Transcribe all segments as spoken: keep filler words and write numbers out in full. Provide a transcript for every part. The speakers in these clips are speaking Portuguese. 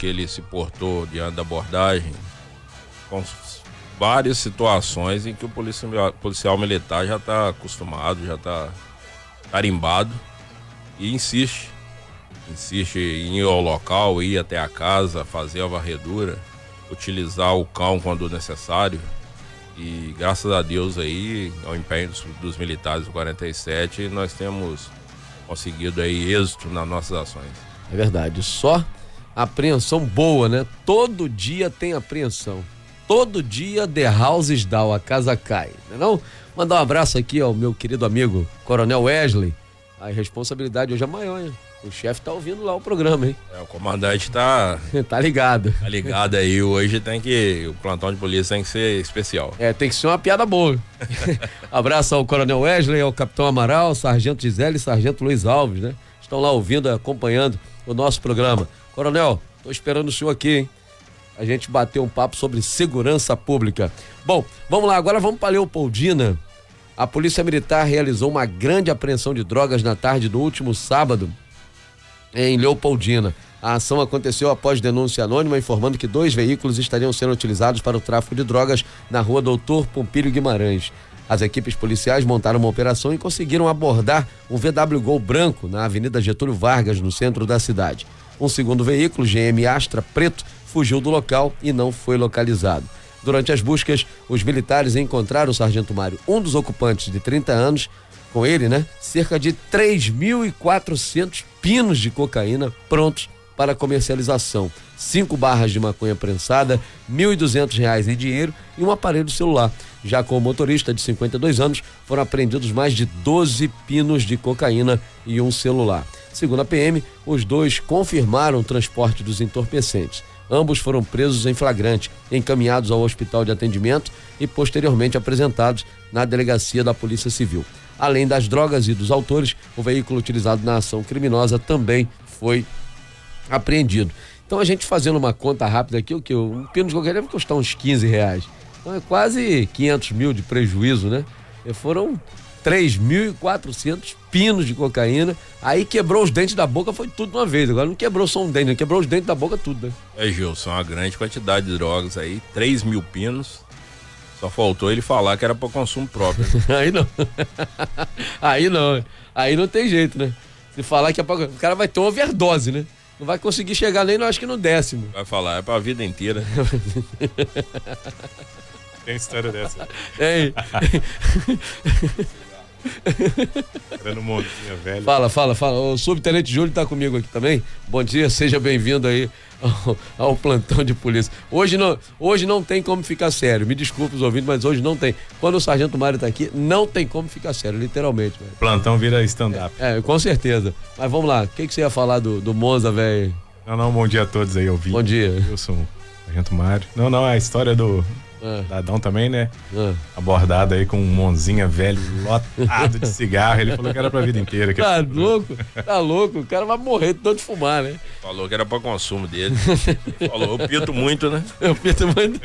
que ele se portou diante da abordagem, com várias situações em que o policial, policial militar já está acostumado, já está tarimbado e insiste. Insiste em ir ao local, ir até a casa, fazer a varredura, utilizar o cão quando necessário. E graças a Deus aí, ao empenho dos, dos militares do quarenta e sete, nós temos conseguido aí êxito nas nossas ações. É verdade, só apreensão boa, né? Todo dia tem apreensão. Todo dia the houses down, a casa cai, não é não? Mandar um abraço aqui ao meu querido amigo Coronel Wesley. A responsabilidade hoje é maior, hein? O chefe tá ouvindo lá o programa, hein? É, o comandante tá... tá ligado. Tá ligado aí, hoje tem que... O plantão de polícia tem que ser especial. É, tem que ser uma piada boa. Abraço ao Coronel Wesley, ao Capitão Amaral, Sargento Gisele e Sargento Luiz Alves, né? Estão lá ouvindo, acompanhando o nosso programa. Coronel, tô esperando o senhor aqui, hein? A gente bateu um papo sobre segurança pública. Bom, vamos lá, agora vamos para Leopoldina. A Polícia Militar realizou uma grande apreensão de drogas na tarde do último sábado em Leopoldina. A ação aconteceu após denúncia anônima informando que dois veículos estariam sendo utilizados para o tráfico de drogas na rua Doutor Pompílio Guimarães. As equipes policiais montaram uma operação e conseguiram abordar um V W Gol branco na Avenida Getúlio Vargas, no centro da cidade. Um segundo veículo, G M Astra preto, fugiu do local e não foi localizado. Durante as buscas, os militares encontraram o Sargento Mário, um dos ocupantes de trinta anos, com ele, né, cerca de três mil e quatrocentos pinos de cocaína prontos para comercialização, cinco barras de maconha prensada, mil e duzentos reais em dinheiro e um aparelho celular. Já com o motorista de cinquenta e dois anos, foram apreendidos mais de doze pinos de cocaína e um celular. Segundo a P M, os dois confirmaram o transporte dos entorpecentes. Ambos foram presos em flagrante, encaminhados ao hospital de atendimento e posteriormente apresentados na delegacia da Polícia Civil. Além das drogas e dos autores, o veículo utilizado na ação criminosa também foi apreendido. Então a gente fazendo uma conta rápida aqui, o que? Um pino de cocaína deve custar uns quinze reais. Então é quase quinhentos mil de prejuízo, né? E foram três mil e quatrocentos pinos de cocaína. Aí quebrou os dentes da boca, foi tudo de uma vez. Agora não quebrou só um dente, né? Quebrou os dentes da boca tudo, né? É, Gilson, uma grande quantidade de drogas aí, três mil pinos. Só faltou ele falar que era para consumo próprio. Aí não. Aí não. Aí não tem jeito, né? Se falar que é pra... o cara vai ter uma overdose, né? Não vai conseguir chegar nem, não, acho que no décimo. Vai falar, é pra vida inteira. Tem história dessa. Tem. Era no Mondinha Velho. Fala, fala, fala. O subtenente Júlio tá comigo aqui também. Bom dia, seja bem-vindo aí ao, ao plantão de polícia. Hoje não, hoje não tem como ficar sério. Me desculpe os ouvintes, mas hoje não tem. Quando o Sargento Mário tá aqui, não tem como ficar sério, literalmente. Véio. Plantão vira stand-up. É, é, com certeza. Mas vamos lá, o que, que você ia falar do, do Monza, velho? Não, não, bom dia a todos aí, ouvintes. Bom dia. Eu sou o Sargento Mário. Não, não, é a história do... Ah. Dadão também, né? Ah. Abordado aí com um Monzinha velho lotado de cigarro. Ele falou que era pra vida inteira. Que tá louco? Tá louco? O cara vai morrer de tanto fumar, né? Falou que era pra consumo dele. Falou, eu pito muito, né? Eu pito muito.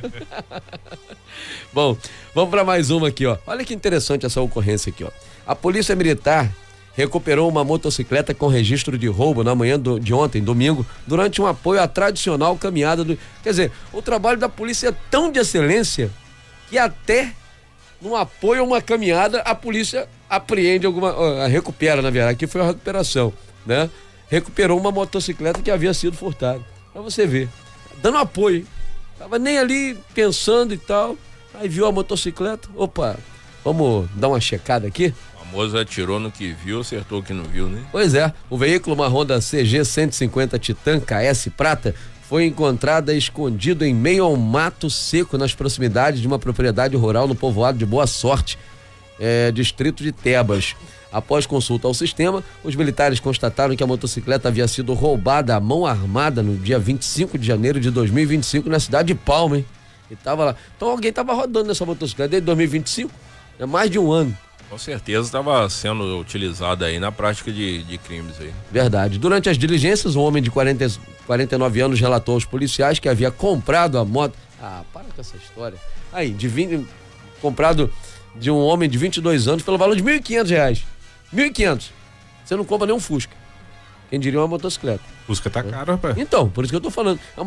Bom, vamos pra mais uma aqui, ó. Olha que interessante essa ocorrência aqui, ó. A Polícia Militar recuperou uma motocicleta com registro de roubo na manhã do, de ontem, domingo, durante um apoio à tradicional caminhada do... Quer dizer, o trabalho da polícia é tão de excelência que até no apoio a uma caminhada a polícia apreende alguma... Uh, recupera, na verdade, aqui foi a recuperação, né? Recuperou uma motocicleta que havia sido furtada. Pra você ver, dando apoio, hein? Tava nem ali pensando e tal, aí viu a motocicleta, opa, vamos dar uma checada aqui? O famoso atirou no que viu, acertou o que não viu, né? Pois é, o veículo, uma Honda C G cento e cinquenta Titan K S prata, foi encontrada escondido em meio a um mato seco nas proximidades de uma propriedade rural no povoado de Boa Sorte, é, distrito de Tebas. Após consulta ao sistema, os militares constataram que a motocicleta havia sido roubada à mão armada no dia vinte e cinco de janeiro de dois mil e vinte e cinco na cidade de Palma, hein? E tava lá. Então alguém tava rodando nessa motocicleta desde dois mil e vinte e cinco, é mais de um ano. Com certeza estava sendo utilizada aí na prática de, de crimes aí. Verdade. Durante as diligências, um homem de quarenta, quarenta e nove anos relatou aos policiais que havia comprado a moto. Ah, para com essa história. Aí, de vinte, comprado de um homem de vinte e dois anos pelo valor de mil e quinhentos reais. mil e quinhentos. Você não compra nem um Fusca. Quem diria uma motocicleta. Fusca tá caro, rapaz. Então, por isso que eu tô falando.